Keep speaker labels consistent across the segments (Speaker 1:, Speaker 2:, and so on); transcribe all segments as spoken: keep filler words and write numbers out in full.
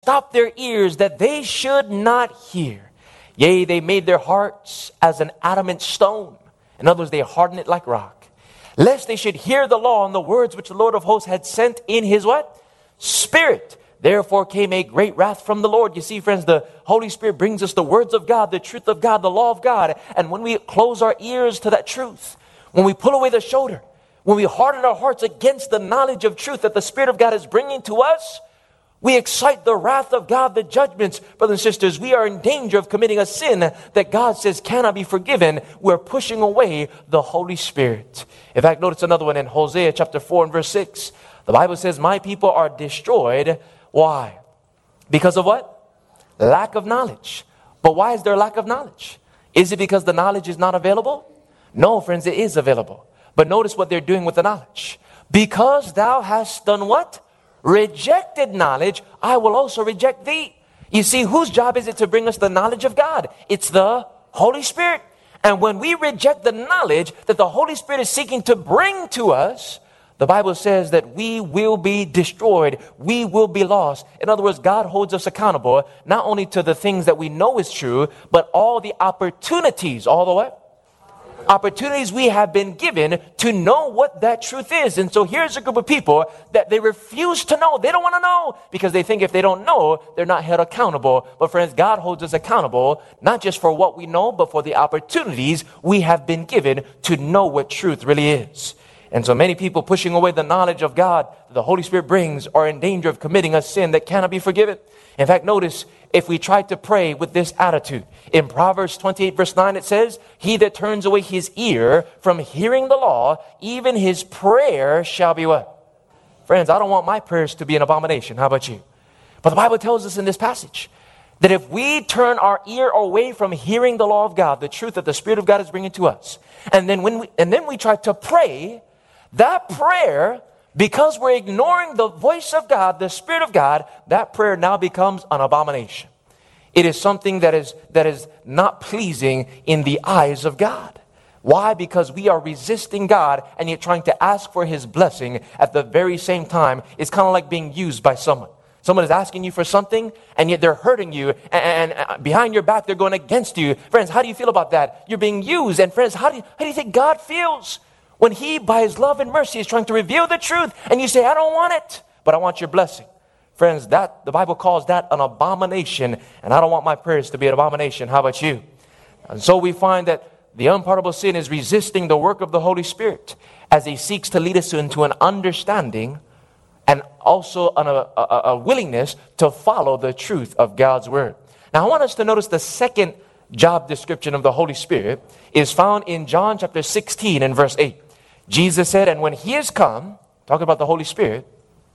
Speaker 1: stopped their ears that they should not hear. Yea, they made their hearts as an adamant stone. In other words, they hardened it like rock. Lest they should hear the law and the words which the Lord of hosts had sent in his what? Spirit. Therefore came a great wrath from the Lord. You see, friends, the Holy Spirit brings us the words of God, the truth of God, the law of God. And when we close our ears to that truth, when we pull away the shoulder, when we harden our hearts against the knowledge of truth that the Spirit of God is bringing to us, we excite the wrath of God, the judgments. Brothers and sisters, we are in danger of committing a sin that God says cannot be forgiven. We're pushing away the Holy Spirit. In fact, notice another one in Hosea chapter four and verse six. The Bible says, my people are destroyed. Why? Because of what? Lack of knowledge. But why is there lack of knowledge? Is it because the knowledge is not available? No, friends, it is available. But notice what they're doing with the knowledge. Because thou hast done what? Rejected knowledge, I will also reject thee. You see, whose job is it to bring us the knowledge of God? It's the Holy Spirit. And when we reject the knowledge that the Holy Spirit is seeking to bring to us, the Bible says that we will be destroyed. We will be lost. In other words, God holds us accountable, not only to the things that we know is true, but all the opportunities, all the what? Opportunities we have been given to know what that truth is. And so here's a group of people that they refuse to know. They don't want to know because they think if they don't know, they're not held accountable. But friends, God holds us accountable, not just for what we know, but for the opportunities we have been given to know what truth really is. And so many people pushing away the knowledge of God the Holy Spirit brings are in danger of committing a sin that cannot be forgiven. In fact, notice if we try to pray with this attitude. In Proverbs twenty-eight verse nine it says, he that turns away his ear from hearing the law, even his prayer shall be what? Friends, I don't want my prayers to be an abomination. How about you? But the Bible tells us in this passage that if we turn our ear away from hearing the law of God, the truth that the Spirit of God is bringing to us, and then when we, and then we try to pray, that prayer, because we're ignoring the voice of God, the Spirit of God, that prayer now becomes an abomination. It is something that is that is not pleasing in the eyes of God. Why? Because we are resisting God and yet trying to ask for His blessing at the very same time. It's kind of like being used by someone. Someone is asking you for something and yet they're hurting you, and, and behind your back they're going against you. Friends, how do you feel about that? You're being used. And friends, how do you, how do you think God feels when He, by His love and mercy, is trying to reveal the truth, and you say, I don't want it, but I want your blessing? Friends, that the Bible calls that an abomination, and I don't want my prayers to be an abomination. How about you? And so we find that the unpardonable sin is resisting the work of the Holy Spirit as He seeks to lead us into an understanding and also an, a, a, a willingness to follow the truth of God's Word. Now, I want us to notice the second job description of the Holy Spirit is found in John chapter sixteen and verse eight. Jesus said, and when He is come, talking about the Holy Spirit,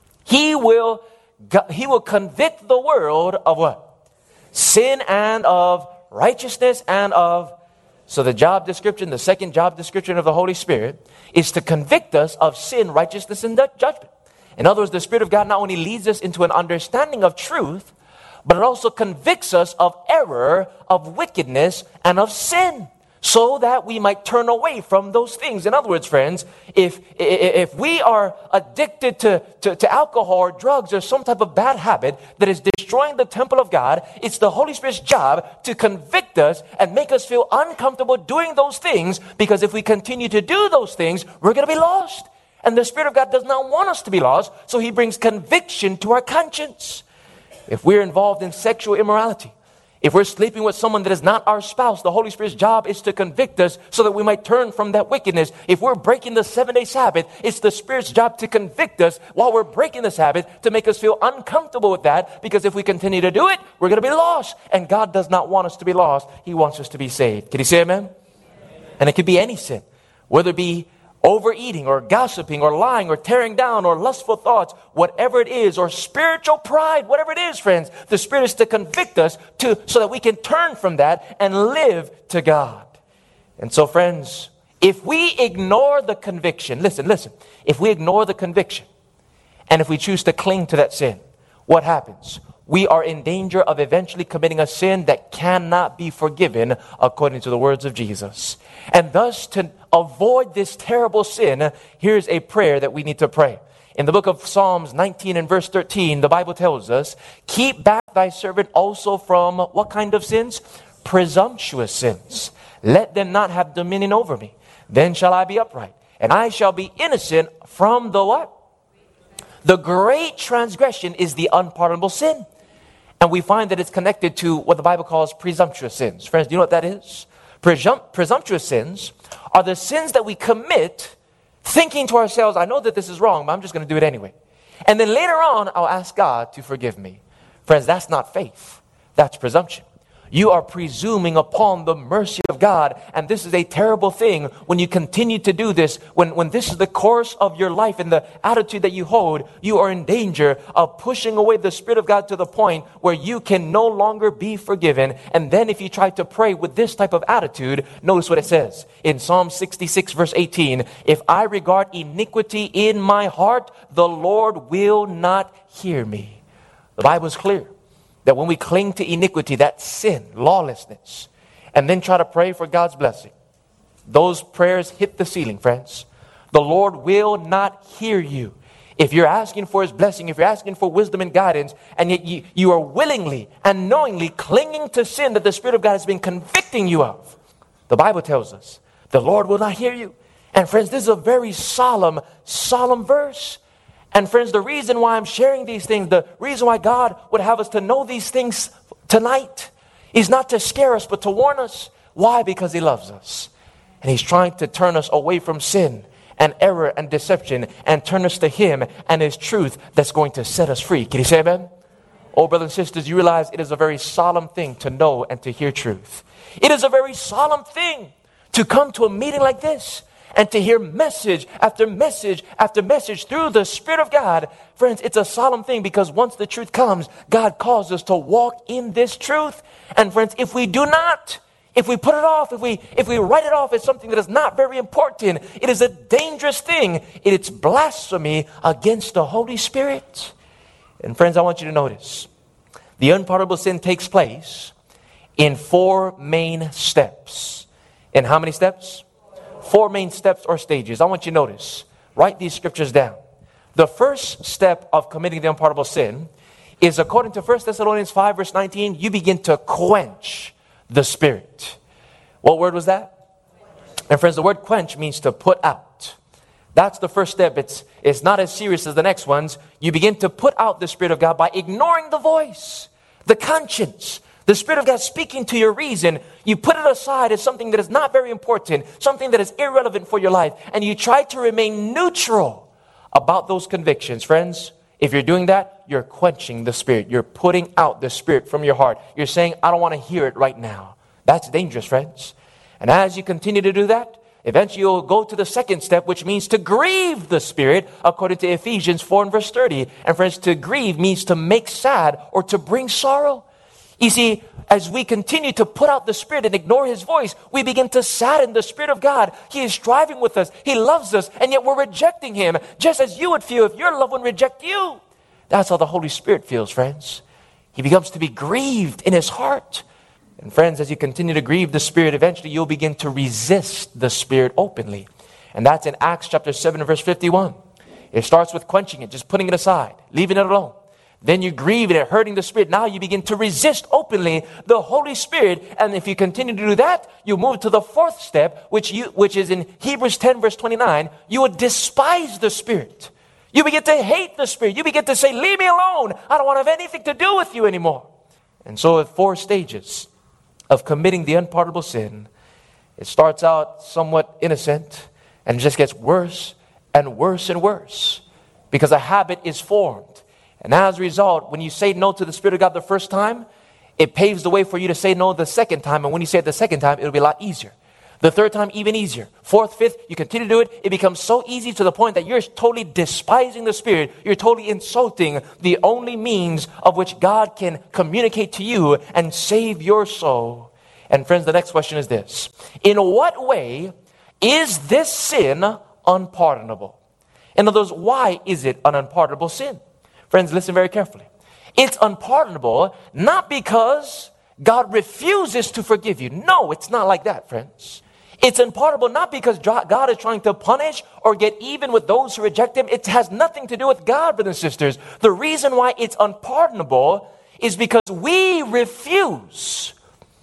Speaker 1: He will, He will convict the world of what? Sin and of righteousness and of... So the job description, the second job description of the Holy Spirit is to convict us of sin, righteousness, and judgment. In other words, the Spirit of God not only leads us into an understanding of truth, but it also convicts us of error, of wickedness, and of sin, so that we might turn away from those things. In other words, friends, if if we are addicted to, to, to alcohol or drugs or some type of bad habit that is destroying the temple of God, it's the Holy Spirit's job to convict us and make us feel uncomfortable doing those things, because if we continue to do those things, we're going to be lost. And the Spirit of God does not want us to be lost, so He brings conviction to our conscience. If we're involved in sexual immorality, if we're sleeping with someone that is not our spouse, the Holy Spirit's job is to convict us so that we might turn from that wickedness. If we're breaking the seven-day Sabbath, it's the Spirit's job to convict us while we're breaking the Sabbath, to make us feel uncomfortable with that, because if we continue to do it, we're going to be lost. And God does not want us to be lost. He wants us to be saved. Can you say amen? Amen. And it could be any sin, whether it be overeating or gossiping or lying or tearing down or lustful thoughts, whatever it is, or spiritual pride, whatever it is, friends, the Spirit is to convict us to so that we can turn from that and live to God. And so, friends, if we ignore the conviction, listen, listen, if we ignore the conviction and if we choose to cling to that sin, what happens? We are in danger of eventually committing a sin that cannot be forgiven according to the words of Jesus. And thus, to avoid this terrible sin, here's a prayer that we need to pray. In the book of Psalms nineteen and verse thirteen, the Bible tells us, keep back thy servant also from what kind of sins? Presumptuous sins. Let them not have dominion over me. Then shall I be upright, and I shall be innocent from the what? The great transgression is the unpardonable sin. And we find that it's connected to what the Bible calls presumptuous sins. Friends, do you know what that is? Presum- presumptuous sins are the sins that we commit thinking to ourselves, I know that this is wrong, but I'm just going to do it anyway. And then later on, I'll ask God to forgive me. Friends, that's not faith. That's presumption. You are presuming upon the mercy of God. And this is a terrible thing when you continue to do this. When, when this is the course of your life and the attitude that you hold, you are in danger of pushing away the Spirit of God to the point where you can no longer be forgiven. And then if you try to pray with this type of attitude, notice what it says in Psalm sixty-six verse eighteen. If I regard iniquity in my heart, the Lord will not hear me. The Bible is clear that when we cling to iniquity, that sin, lawlessness, and then try to pray for God's blessing, those prayers hit the ceiling, friends. The Lord will not hear you. If you're asking for His blessing, if you're asking for wisdom and guidance, and yet you, you are willingly and knowingly clinging to sin that the Spirit of God has been convicting you of, the Bible tells us the Lord will not hear you. And friends, this is a very solemn, solemn verse. And friends, the reason why I'm sharing these things, the reason why God would have us to know these things tonight is not to scare us, but to warn us. Why? Because He loves us. And He's trying to turn us away from sin and error and deception and turn us to Him and His truth that's going to set us free. Can you say amen? Oh, brothers and sisters, you realize it is a very solemn thing to know and to hear truth. It is a very solemn thing to come to a meeting like this and to hear message after message after message through the Spirit of God. Friends, it's a solemn thing because once the truth comes, God calls us to walk in this truth. And friends, if we do not, if we put it off, if we if we write it off as something that is not very important, it is a dangerous thing. It's blasphemy against the Holy Spirit. And friends, I want you to notice, the unpardonable sin takes place in four main steps. In how many steps? Four main steps or stages. I want you to notice. Write these scriptures down. The first step of committing the unpardonable sin is, according to First Thessalonians five verse nineteen, you begin to quench the Spirit. What word was that? And friends, the word quench means to put out. That's the first step. It's, it's not as serious as the next ones. You begin to put out the Spirit of God by ignoring the voice, the conscience, the Spirit of God speaking to your reason. You put it aside as something that is not very important, something that is irrelevant for your life, and you try to remain neutral about those convictions. Friends, if you're doing that, you're quenching the Spirit. You're putting out the Spirit from your heart. You're saying, I don't want to hear it right now. That's dangerous, friends. And as you continue to do that, eventually you'll go to the second step, which means to grieve the Spirit, according to Ephesians four and verse thirty. And friends, to grieve means to make sad or to bring sorrow. You see, as we continue to put out the Spirit and ignore His voice, we begin to sadden the Spirit of God. He is striving with us. He loves us, and yet we're rejecting Him, just as you would feel if your loved one reject you. That's how the Holy Spirit feels, friends. He becomes to be grieved in His heart. And friends, as you continue to grieve the Spirit, eventually you'll begin to resist the Spirit openly. And that's in Acts chapter seven, verse fifty-one. It starts with quenching it, just putting it aside, leaving it alone. Then you grieve it, hurting the Spirit. Now you begin to resist openly the Holy Spirit. And if you continue to do that, you move to the fourth step, which you, which is in Hebrews ten, verse twenty-nine. You would despise the Spirit. You begin to hate the Spirit. You begin to say, leave me alone. I don't want to have anything to do with you anymore. And so at four stages of committing the unpardonable sin, it starts out somewhat innocent and just gets worse and worse and worse because a habit is formed. And as a result, when you say no to the Spirit of God the first time, it paves the way for you to say no the second time. And when you say it the second time, it'll be a lot easier. The third time, even easier. Fourth, fifth, you continue to do it. It becomes so easy to the point that you're totally despising the Spirit. You're totally insulting the only means of which God can communicate to you and save your soul. And friends, the next question is this. In what way is this sin unpardonable? In other words, why is it an unpardonable sin? Friends, listen very carefully. It's unpardonable not because God refuses to forgive you. No, it's not like that, friends. It's unpardonable not because God is trying to punish or get even with those who reject Him. It has nothing to do with God, brothers and sisters. The reason why it's unpardonable is because we refuse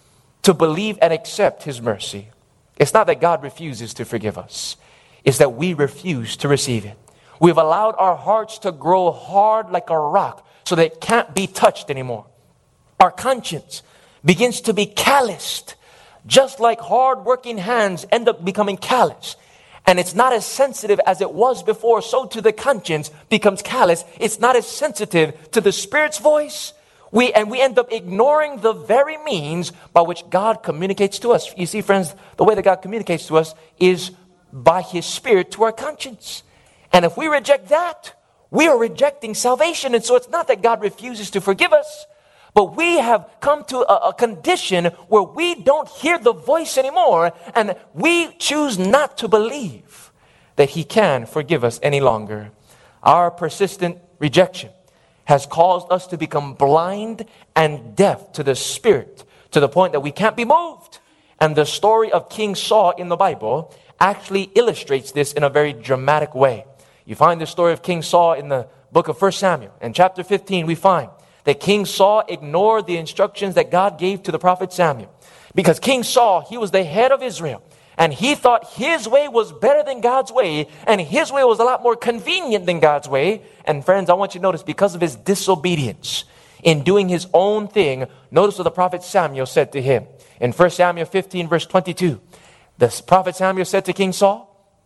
Speaker 1: to believe and accept His mercy. It's not that God refuses to forgive us. It's that we refuse to receive it. We've allowed our hearts to grow hard like a rock so that it can't be touched anymore. Our conscience begins to be calloused, just like hard-working hands end up becoming callous. And it's not as sensitive as it was before, so too the conscience becomes callous. It's not as sensitive to the Spirit's voice. We and we end up ignoring the very means by which God communicates to us. You see, friends, the way that God communicates to us is by His Spirit to our conscience. And if we reject that, we are rejecting salvation. And so it's not that God refuses to forgive us, but we have come to a, a condition where we don't hear the voice anymore, and we choose not to believe that He can forgive us any longer. Our persistent rejection has caused us to become blind and deaf to the Spirit, to the point that we can't be moved. And the story of King Saul in the Bible actually illustrates this in a very dramatic way. You find the story of King Saul in the book of First Samuel. In chapter fifteen, we find that King Saul ignored the instructions that God gave to the prophet Samuel. Because King Saul, he was the head of Israel, and he thought his way was better than God's way, and his way was a lot more convenient than God's way. And friends, I want you to notice, because of his disobedience in doing his own thing, notice what the prophet Samuel said to him. In First Samuel fifteen, verse twenty-two, the prophet Samuel said to King Saul,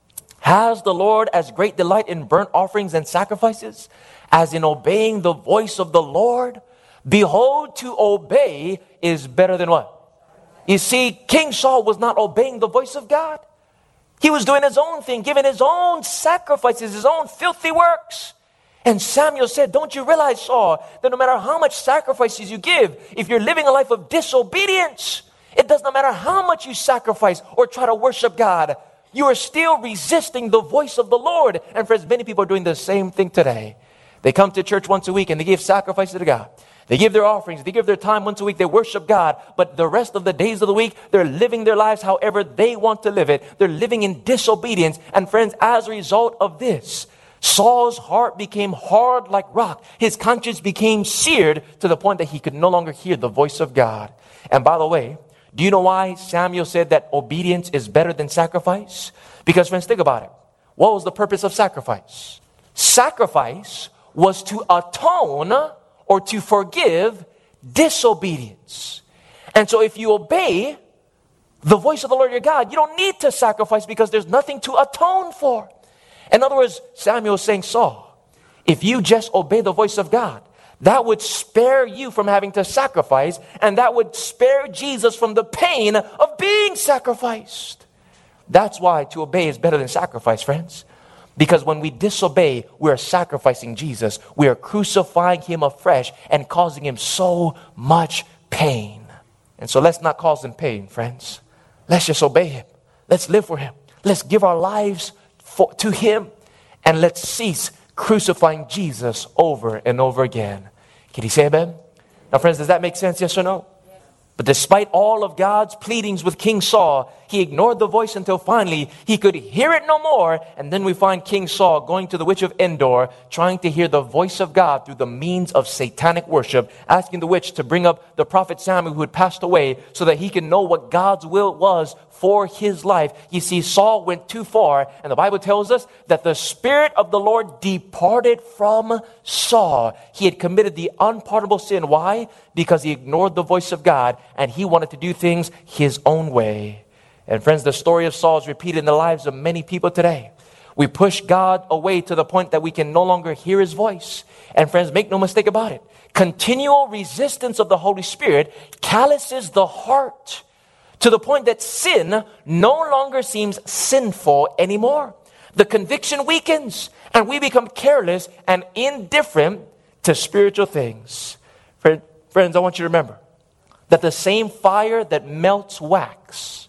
Speaker 1: "Has the Lord as great delight in burnt offerings and sacrifices as in obeying the voice of the Lord? Behold, to obey is better than" what? You see, King Saul was not obeying the voice of God. He was doing his own thing, giving his own sacrifices, his own filthy works. And Samuel said, "Don't you realize, Saul, that no matter how much sacrifices you give, if you're living a life of disobedience, it does not matter how much you sacrifice or try to worship God, you are still resisting the voice of the Lord." And friends, many people are doing the same thing today. They come to church once a week and they give sacrifices to God. They give their offerings. They give their time once a week. They worship God. But the rest of the days of the week, they're living their lives however they want to live it. They're living in disobedience. And friends, as a result of this, Saul's heart became hard like rock. His conscience became seared to the point that he could no longer hear the voice of God. And by the way, do you know why Samuel said that obedience is better than sacrifice? Because friends, think about it. What was the purpose of sacrifice? Sacrifice was to atone or to forgive disobedience. And so if you obey the voice of the Lord your God, you don't need to sacrifice because there's nothing to atone for. In other words, Samuel is saying, Saul, if you just obey the voice of God, that would spare you from having to sacrifice, and that would spare Jesus from the pain of being sacrificed. That's why to obey is better than sacrifice, friends. Because when we disobey, we are sacrificing Jesus. We are crucifying Him afresh and causing Him so much pain. And so let's not cause Him pain, friends. Let's just obey Him. Let's live for Him. Let's give our lives for, to Him. And let's cease crucifying Jesus over and over again. Can you say amen? Now, friends, does that make sense? Yes or no? Yes. But despite all of God's pleadings with King Saul, he ignored the voice until finally he could hear it no more. And then we find King Saul going to the witch of Endor, trying to hear the voice of God through the means of satanic worship, asking the witch to bring up the prophet Samuel who had passed away so that he can know what God's will was for his life. You see, Saul went too far, and the Bible tells us that the Spirit of the Lord departed from Saul. He had committed the unpardonable sin. Why? Because he ignored the voice of God, and he wanted to do things his own way. And friends, the story of Saul is repeated in the lives of many people today. We push God away to the point that we can no longer hear His voice. And friends, make no mistake about it. Continual resistance of the Holy Spirit calluses the heart to the point that sin no longer seems sinful anymore. The conviction weakens, and we become careless and indifferent to spiritual things. Friends, I want you to remember that the same fire that melts wax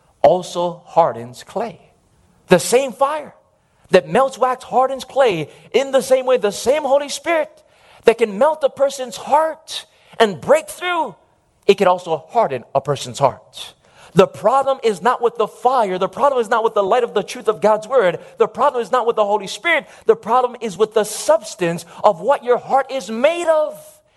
Speaker 1: also hardens clay. The same fire that melts wax hardens clay. In the same way, the same Holy Spirit that can melt a person's heart and break through, it can also harden a person's heart. The problem is not with the fire. The problem is not with the light of the truth of God's word. The problem is not with the Holy Spirit. The problem is with the substance of what your heart is made of.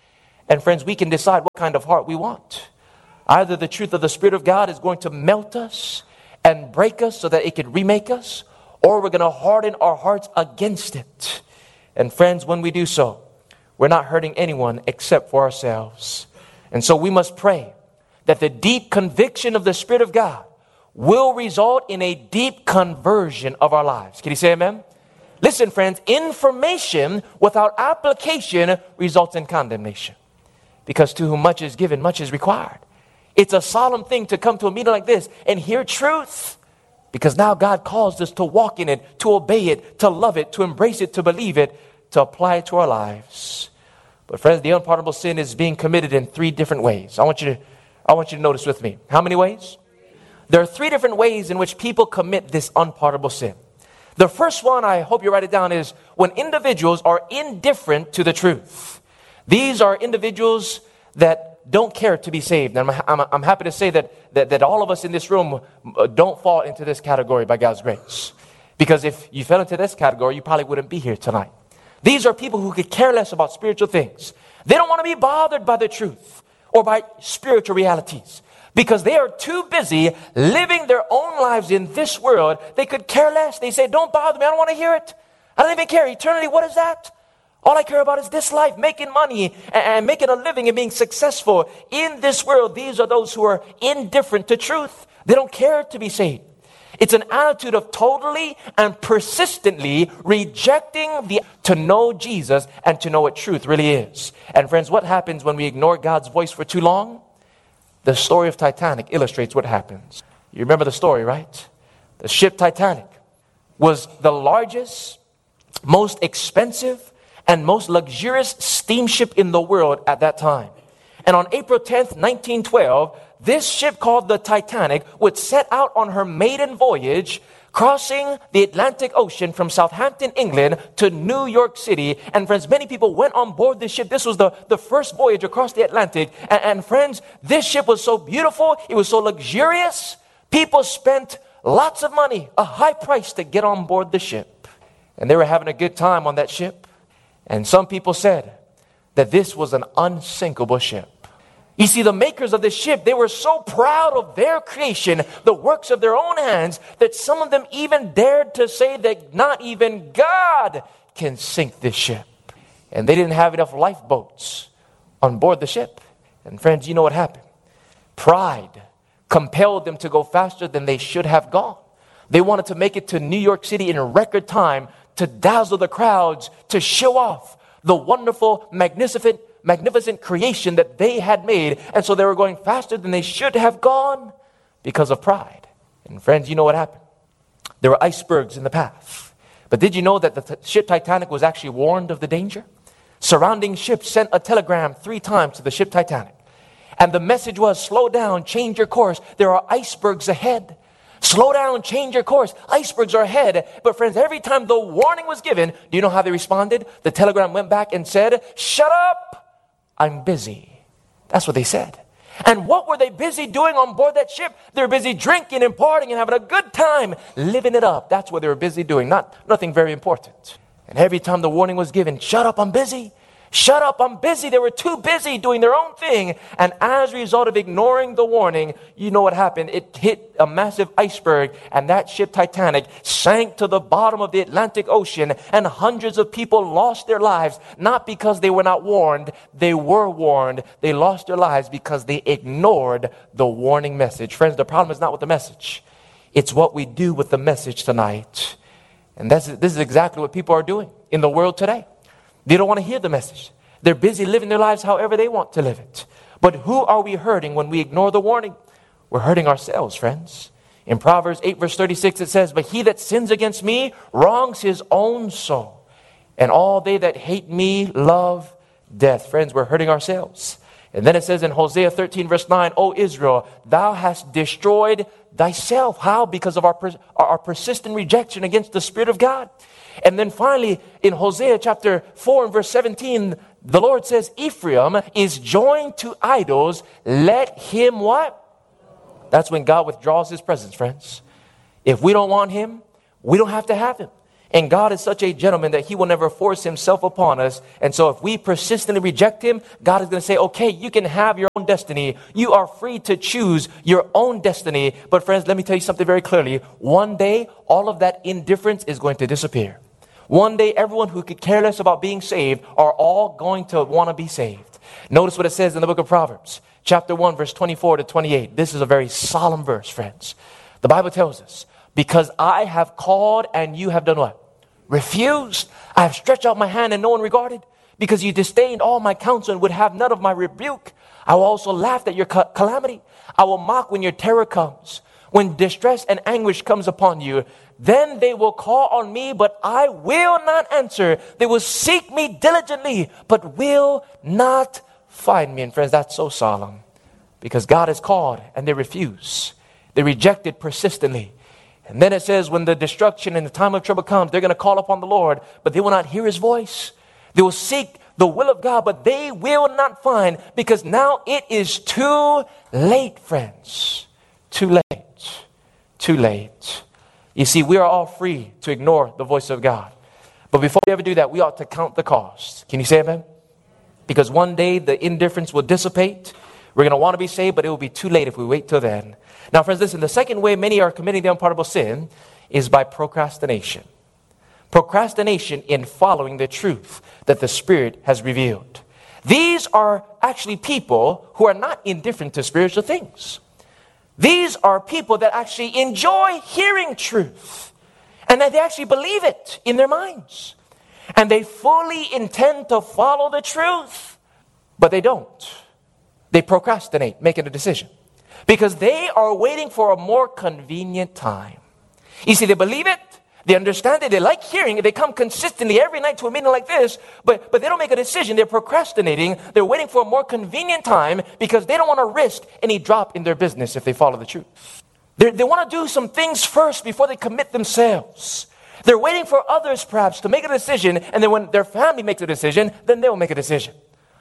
Speaker 1: And friends, we can decide what kind of heart we want. Either the truth of the Spirit of God is going to melt us and break us so that it can remake us, or we're going to harden our hearts against it. And friends, when we do so, we're not hurting anyone except for ourselves. And so we must pray that the deep conviction of the Spirit of God will result in a deep conversion of our lives. Can you say amen? Listen, friends, information without application results in condemnation. Because to whom much is given, much is required. It's a solemn thing to come to a meeting like this and hear truth. Because now God calls us to walk in it, to obey it, to love it, to embrace it, to believe it, to apply it to our lives. But friends, the unpardonable sin is being committed in three different ways. I want you to, I want you to notice with me. How many ways? There are three different ways in which people commit this unpardonable sin. The first one, I hope you write it down, is when individuals are indifferent to the truth. These are individuals that don't care to be saved. And I'm, I'm, I'm happy to say that, that, that all of us in this room don't fall into this category by God's grace. Because if you fell into this category, you probably wouldn't be here tonight. These are people who could care less about spiritual things. They don't want to be bothered by the truth or by spiritual realities. Because they are too busy living their own lives in this world. They could care less. They say, don't bother me. I don't want to hear it. I don't even care. Eternity, what is that? All I care about is this life, making money and making a living and being successful. In this world, these are those who are indifferent to truth. They don't care to be saved. It's an attitude of totally and persistently rejecting the to know Jesus and to know what truth really is. And friends, what happens when we ignore God's voice for too long? The story of Titanic illustrates what happens. You remember the story, right? The ship Titanic was the largest, most expensive, and most luxurious steamship in the world at that time. And on April tenth, nineteen twelve, this ship called the Titanic would set out on her maiden voyage, crossing the Atlantic Ocean from Southampton, England to New York City. And friends, many people went on board this ship. This was the, the first voyage across the Atlantic. And, and friends, this ship was so beautiful. It was so luxurious. People spent lots of money, a high price to get on board the ship. And they were having a good time on that ship. And some people said that this was an unsinkable ship. You see, the makers of this ship, they were so proud of their creation, the works of their own hands, that some of them even dared to say that not even God can sink this ship. And they didn't have enough lifeboats on board the ship. And friends, you know what happened? Pride compelled them to go faster than they should have gone. They wanted to make it to New York City in a record time, to dazzle the crowds, to show off the wonderful, magnificent, magnificent creation that they had made. And so they were going faster than they should have gone because of pride. And friends, you know what happened? There were icebergs in the path. But did you know that the t- ship Titanic was actually warned of the danger? Surrounding ships sent a telegram three times to the ship Titanic. And the message was, slow down, change your course. There are icebergs ahead. Slow down, change your course. Icebergs are ahead. But friends, every time the warning was given, do you know how they responded? The telegram went back and said, shut up, I'm busy. That's what they said. And what were they busy doing on board that ship? They were busy drinking and partying and having a good time, living it up. That's what they were busy doing, not nothing very important. And every time the warning was given, shut up, I'm busy. Shut up, I'm busy. They were too busy doing their own thing. And as a result of ignoring the warning, you know what happened? It hit a massive iceberg, and that ship Titanic sank to the bottom of the Atlantic Ocean, and hundreds of people lost their lives, not because they were not warned. They were warned. They lost their lives because they ignored the warning message. Friends, the problem is not with the message. It's what we do with the message tonight. And that's, this is exactly what people are doing in the world today. They don't want to hear the message. They're busy living their lives however they want to live it. But who are we hurting when we ignore the warning? We're hurting ourselves, friends. In Proverbs eight verse thirty-six it says, but he that sins against me wrongs his own soul, and all they that hate me love death. Friends, we're hurting ourselves. And then it says in Hosea thirteen verse nine, O Israel, thou hast destroyed thyself. How? Because of our, pers- our persistent rejection against the Spirit of God. And then finally, in Hosea chapter four and verse seventeen, the Lord says, Ephraim is joined to idols. Let him what? That's when God withdraws his presence, friends. If we don't want him, we don't have to have him. And God is such a gentleman that he will never force himself upon us. And so if we persistently reject him, God is going to say, okay, you can have your own destiny. You are free to choose your own destiny. But friends, let me tell you something very clearly. One day, all of that indifference is going to disappear. One day, everyone who could care less about being saved are all going to want to be saved. Notice what it says in the book of Proverbs, chapter one, verse twenty-four to twenty-eight. This is a very solemn verse, friends. The Bible tells us, because I have called and you have done what? Refused. I have stretched out my hand and no one regarded. Because you disdained all my counsel and would have none of my rebuke. I will also laugh at your calamity. I will mock when your terror comes. When distress and anguish comes upon you, then they will call on me, but I will not answer. They will seek me diligently, but will not find me. And friends, that's so solemn. Because God has called and they refuse. They reject it persistently. And then it says when the destruction and the time of trouble comes, they're going to call upon the Lord, but they will not hear his voice. They will seek the will of God, but they will not find, because now it is too late, friends. Too late. Too late. You see, we are all free to ignore the voice of God. But before we ever do that, we ought to count the cost. Can you say amen? Because one day the indifference will dissipate. We're going to want to be saved, but it will be too late if we wait till then. Now, friends, listen, the second way many are committing the unpardonable sin is by procrastination. Procrastination in following the truth that the Spirit has revealed. These are actually people who are not indifferent to spiritual things. These are people that actually enjoy hearing truth and that they actually believe it in their minds. And they fully intend to follow the truth, but they don't. They procrastinate making a decision because they are waiting for a more convenient time. You see, they believe it. They understand it. They like hearing it. They come consistently every night to a meeting like this, but, but they don't make a decision. They're procrastinating. They're waiting for a more convenient time because they don't want to risk any drop in their business if they follow the truth. They're, they want to do some things first before they commit themselves. They're waiting for others perhaps to make a decision, and then when their family makes a decision, then they'll make a decision.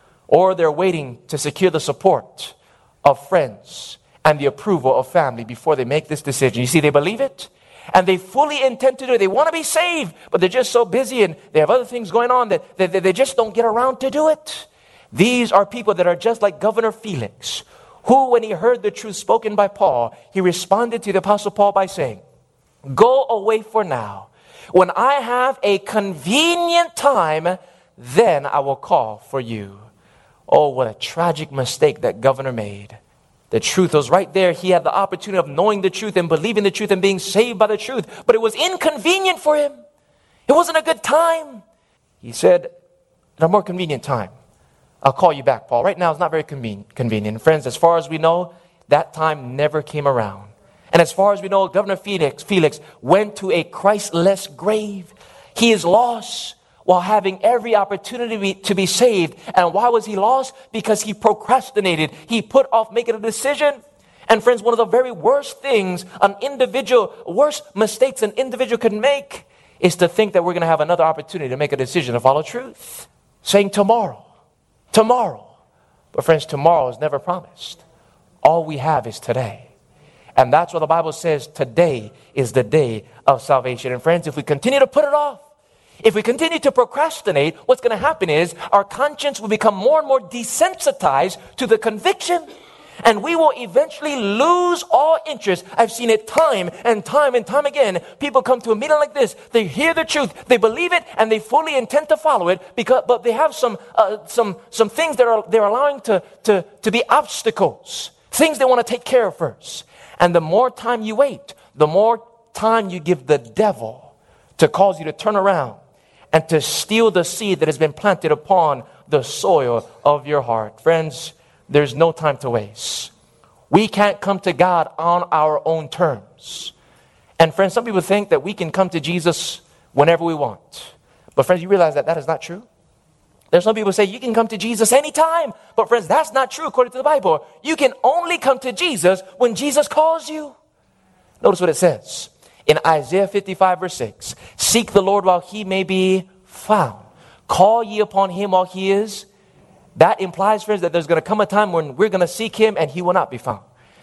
Speaker 1: Or they're waiting to secure the support of friends and the approval of family before they make this decision. You see, they believe it. And they fully intend to do it. They want to be saved, but they're just so busy and they have other things going on that they, they just don't get around to do it. These are people that are just like Governor Felix, who, when he heard the truth spoken by Paul, he responded to the Apostle Paul by saying, "Go away for now. When I have a convenient time, then I will call for you." Oh, what a tragic mistake that governor made. The truth was right there. He had the opportunity of knowing the truth and believing the truth and being saved by the truth. But it was inconvenient for him. It wasn't a good time. He said, at a more convenient time, I'll call you back, Paul. Right now it's not very conven- convenient. Friends, as far as we know, that time never came around. And as far as we know, Governor Felix, Felix went to a Christless grave. He is lost while having every opportunity to be, to be saved. And why was he lost? Because he procrastinated. He put off making a decision. And friends, one of the very worst things an individual, worst mistakes an individual can make is to think that we're going to have another opportunity to make a decision to follow truth. Saying tomorrow, tomorrow. But friends, tomorrow is never promised. All we have is today. And that's what the Bible says, today is the day of salvation. And friends, if we continue to put it off, if we continue to procrastinate, what's going to happen is our conscience will become more and more desensitized to the conviction. And we will eventually lose all interest. I've seen it time and time and time again. People come to a meeting like this. They hear the truth. They believe it and they fully intend to follow it. Because, but they have some, uh, some, some things that are, they're allowing to, to, to be obstacles. Things they want to take care of first. And the more time you wait, the more time you give the devil to cause you to turn around and to steal the seed that has been planted upon the soil of your heart. Friends, there's no time to waste. We can't come to God on our own terms. And friends, some people think that we can come to Jesus whenever we want. But friends, you realize that that is not true? There's some people say you can come to Jesus anytime. But friends, that's not true according to the Bible. You can only come to Jesus when Jesus calls you. Notice what it says. In Isaiah fifty-five verse six, seek the Lord while he may be found. Call ye upon him while he is. That implies, friends, that there's going to come a time when we're going to seek him and he will not be found.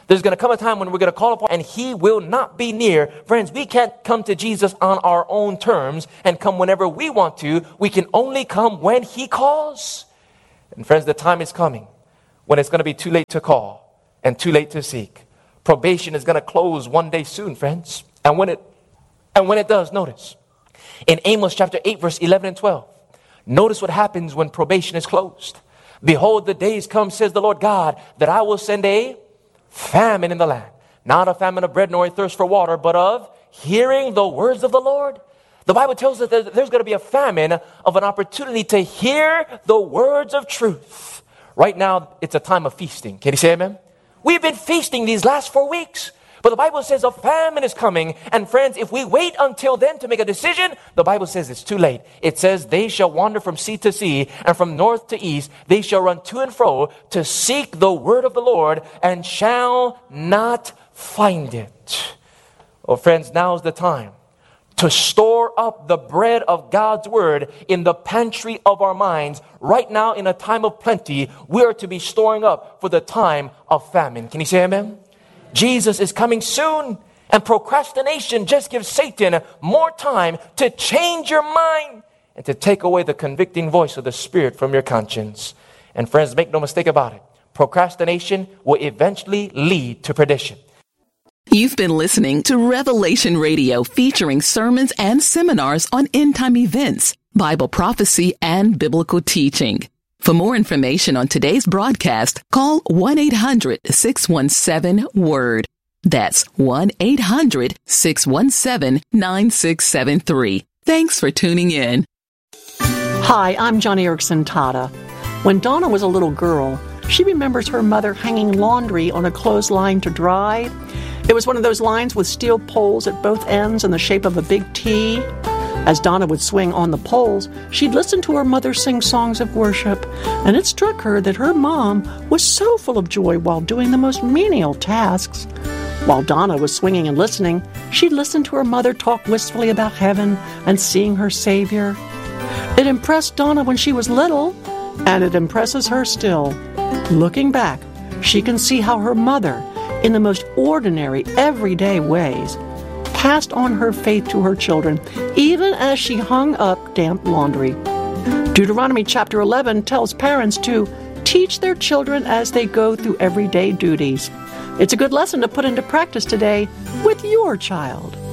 Speaker 1: There's going to come a time when we're going to call upon and he will not be near. Friends, we can't come to Jesus on our own terms and come whenever we want to. We can only come when he calls. And friends, the time is coming when it's going to be too late to call and too late to seek. Probation is going to close one day soon, friends. And when it and when it does, notice. In Amos chapter eight, verse eleven and twelve, notice what happens when probation is closed. Behold, the days come, says the Lord God, that I will send a famine in the land. Not a famine of bread nor a thirst for water, but of hearing the words of the Lord. The Bible tells us that there's going to be a famine of an opportunity to hear the words of truth. Right now, it's a time of feasting. Can you say amen? We've been feasting these last four weeks. But the Bible says a famine is coming. And friends, if we wait until then to make a decision, the Bible says it's too late. It says they shall wander from sea to sea and from north to east. They shall run to and fro to seek the word of the Lord and shall not find it. Oh, friends, now's the time to store up the bread of God's word in the pantry of our minds. Right now, in a time of plenty, we are to be storing up for the time of famine. Can you say amen? Jesus is coming soon, and procrastination just gives Satan more time to change your mind and to take away the convicting voice of the Spirit from your conscience. And friends, make no mistake about it. Procrastination will eventually lead to perdition.
Speaker 2: You've been listening to Revelation Radio, featuring sermons and seminars on end-time events, Bible prophecy, and biblical teaching. For more information on today's broadcast, call one eight hundred six one seven word. That's one eight hundred six one seven nine six seven three. Thanks for tuning in.
Speaker 3: Hi, I'm Johnny Erickson Tata. When Donna was a little girl, she remembers her mother hanging laundry on a clothesline to dry. It was one of those lines with steel poles at both ends in the shape of a big T. As Donna would swing on the poles, she'd listen to her mother sing songs of worship, and it struck her that her mom was so full of joy while doing the most menial tasks. While Donna was swinging and listening, she'd listen to her mother talk wistfully about heaven and seeing her Savior. It impressed Donna when she was little, and it impresses her still. Looking back, she can see how her mother, in the most ordinary, everyday ways, passed on her faith to her children, even as she hung up damp laundry. Deuteronomy chapter eleven tells parents to teach their children as they go through everyday duties. It's a good lesson to put into practice today with your child.